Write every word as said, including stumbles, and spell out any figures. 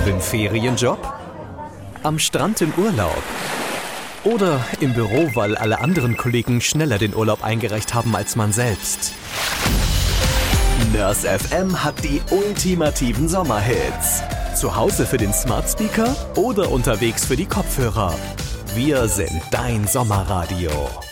Im Ferienjob? Am Strand im Urlaub? Oder im Büro, weil alle anderen Kollegen schneller den Urlaub eingereicht haben als man selbst? Nurse F M hat die ultimativen Sommerhits. Zu Hause für den Smart Speaker oder unterwegs für die Kopfhörer. Wir sind dein Sommerradio.